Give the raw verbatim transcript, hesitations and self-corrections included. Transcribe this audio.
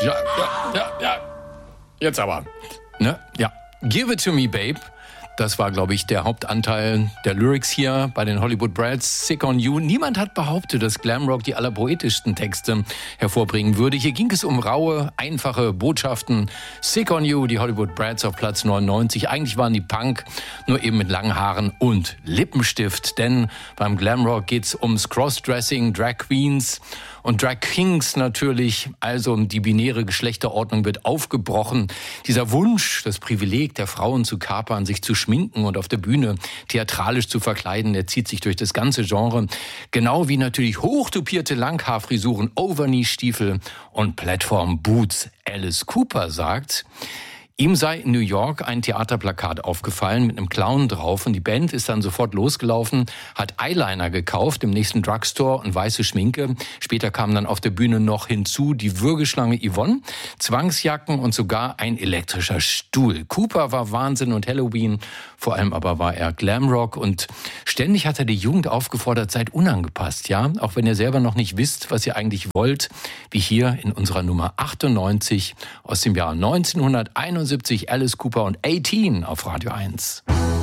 Ja, ja, ja, ja. Jetzt aber. Ne? Ja. Give it to me, babe. Das war, glaube ich, der Hauptanteil der Lyrics hier bei den Hollywood Brats. Sick on You. Niemand hat behauptet, dass Glamrock die allerpoetischsten Texte hervorbringen würde. Hier ging es um raue, einfache Botschaften. Sick on You, die Hollywood Brats auf Platz neunundneunzig. Eigentlich waren die Punk, nur eben mit langen Haaren und Lippenstift. Denn beim Glamrock geht's ums Crossdressing, Drag Queens und Drag Kings natürlich. Also die binäre Geschlechterordnung wird aufgebrochen. Dieser Wunsch, das Privileg der Frauen zu kapern, sich zu schminken und auf der Bühne theatralisch zu verkleiden, der zieht sich durch das ganze Genre. Genau wie natürlich hochtopierte Langhaarfrisuren, Overknee-Stiefel und Platform-Boots. Alice Cooper sagt, ihm sei in New York ein Theaterplakat aufgefallen mit einem Clown drauf und die Band ist dann sofort losgelaufen, hat Eyeliner gekauft im nächsten Drugstore und weiße Schminke. Später kam dann auf der Bühne noch hinzu die Würgeschlange Yvonne, Zwangsjacken und sogar ein elektrischer Stuhl. Cooper war Wahnsinn und Halloween, vor allem aber war er Glamrock und ständig hat er die Jugend aufgefordert, seid unangepasst, ja, auch wenn ihr selber noch nicht wisst, was ihr eigentlich wollt, wie hier in unserer Nummer achtundneunzig aus dem Jahr neunzehnhunderteinundsiebzig, Alice Cooper und achtzehn auf Radio eins.